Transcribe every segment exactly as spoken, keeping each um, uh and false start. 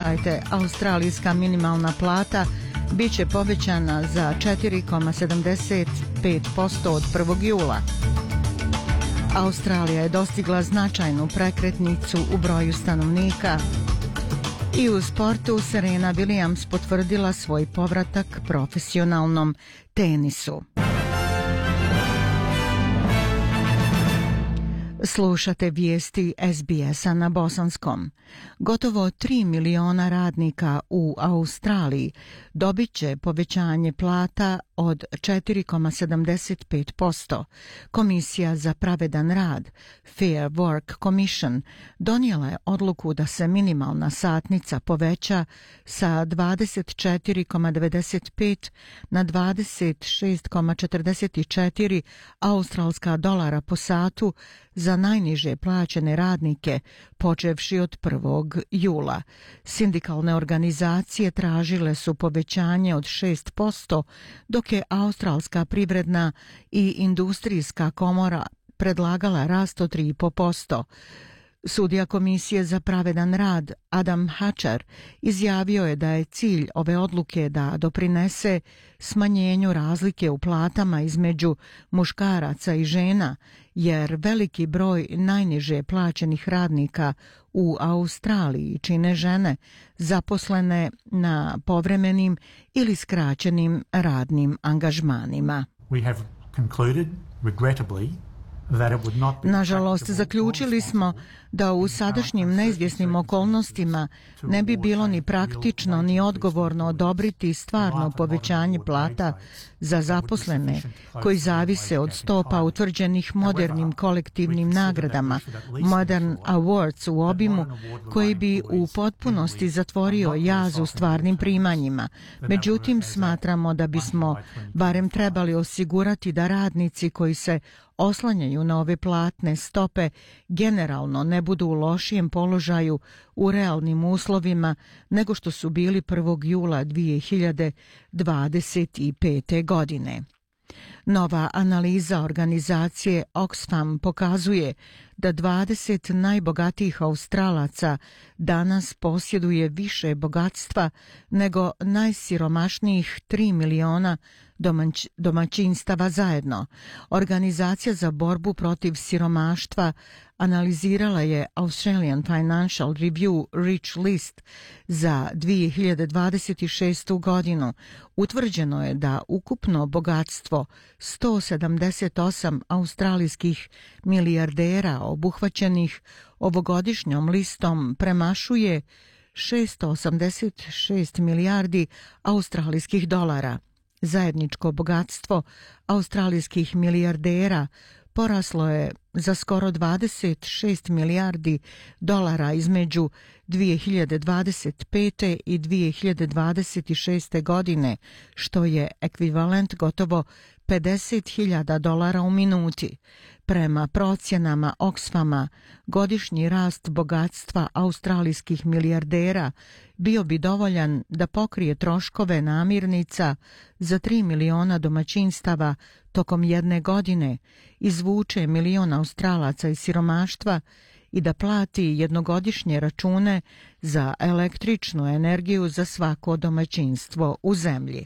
Slušajte, australijska minimalna plata bit će povećana za četiri zarez sedamdeset pet posto od prvog jula. Australija je dostigla značajnu prekretnicu u broju stanovnika. I u sportu Serena Williams potvrdila svoj povratak profesionalnom tenisu. Slušate vijesti S B S-a na bosanskom. Gotovo tri miliona radnika u Australiji dobit će povećanje plata od četiri zarez sedamdeset pet posto. Komisija za pravedan rad, Fair Work Commission, donijela je odluku da se minimalna satnica poveća sa dvadeset četiri zarez devedeset pet na dvadeset šest zarez četrdeset četiri australska dolara po satu za najniže plaćene radnike, počevši od prvog jula. Sindikalne organizacije tražile su povećanje od šest posto, dok je Australska privredna i industrijska komora predlagala rast od tri zarez pet posto. Sudija Komisije za pravedan rad Adam Hatcher izjavio je da je cilj ove odluke da doprinese smanjenju razlike u platama između muškaraca i žena, jer veliki broj najniže plaćenih radnika u Australiji čine žene zaposlene na povremenim ili skraćenim radnim angažmanima. We have concluded, regrettably, Nažalost, zaključili smo da u sadašnjim neizvjesnim okolnostima ne bi bilo ni praktično ni odgovorno odobriti stvarno povećanje plata za zaposlene koji zavise od stopa utvrđenih modernim kolektivnim nagradama, Modern Awards u obimu, koji bi u potpunosti zatvorio jaz u stvarnim primanjima. Međutim, smatramo da bismo barem trebali osigurati da radnici koji se oslanjaju na ove platne stope generalno ne budu u lošijem položaju u realnim uslovima nego što su bili prvog jula dvije hiljade dvadeset pete. godine. Nova analiza organizacije Oxfam pokazuje da dvadeset najbogatijih Australaca danas posjeduje više bogatstva nego najsiromašnijih tri miliona domać, domaćinstava zajedno. Organizacija za borbu protiv siromaštva analizirala je Australian Financial Review Rich List za dvije hiljade dvadeset šestu. godinu. Utvrđeno je da ukupno bogatstvo sto sedamdeset osam australijskih milijardera obuhvaćenih ovogodišnjom listom premašuje šesto osamdeset šest milijardi australijskih dolara. Zajedničko bogatstvo australijskih milijardera poraslo je za skoro dvadeset šest milijardi dolara između dvije hiljade dvadeset pete. i dvije hiljade dvadeset šeste. godine, što je ekvivalent gotovo pedeset hiljada dolara u minuti. Prema procjenama Oxfama, godišnji rast bogatstva australijskih milijardera bio bi dovoljan da pokrije troškove namirnica za tri miliona domaćinstava tokom jedne godine, izvuče milion Australaca iz siromaštva i da plati jednogodišnje račune za električnu energiju za svako domaćinstvo u zemlji.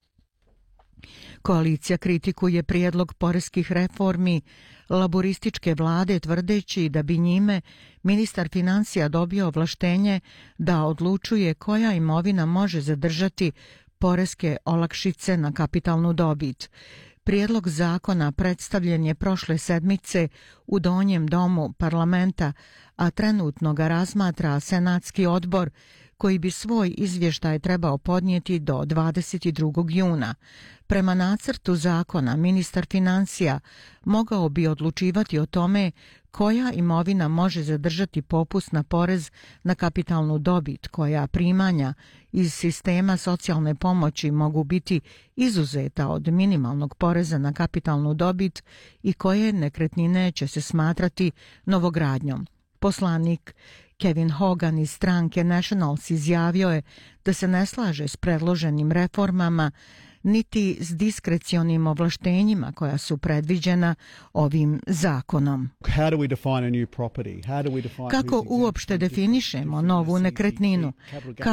Koalicija kritikuje prijedlog poreskih reformi laborističke vlade tvrdeći da bi njime ministar financija dobio ovlaštenje da odlučuje koja imovina može zadržati poreske olakšice na kapitalnu dobit. Prijedlog zakona predstavljen je prošle sedmice u donjem domu parlamenta, a trenutno ga razmatra Senatski odbor koji bi svoj izvještaj trebao podnijeti do dvadeset drugog juna. Prema nacrtu zakona, ministar financija mogao bi odlučivati o tome koja imovina može zadržati popust na porez na kapitalnu dobit, koja primanja iz sistema socijalne pomoći mogu biti izuzeta od minimalnog poreza na kapitalnu dobit i koje nekretnine će se smatrati novogradnjom. Poslanik Kevin Hogan iz stranke Nationals izjavio je da se ne slaže s predloženim reformama niti s diskrecionim ovlaštenjima koja su predviđena ovim zakonom. Kako uopšte definišemo novu nekretninu?